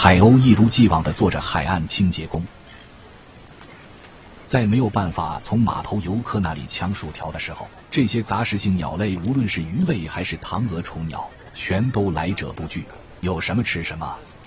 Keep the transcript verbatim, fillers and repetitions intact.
海鸥一如既往地做着海岸清洁工。在没有办法从码头游客那里抢薯条的时候，这些杂食性鸟类，无论是鱼类还是塘蛾虫鸟，全都来者不拒，有什么吃什么。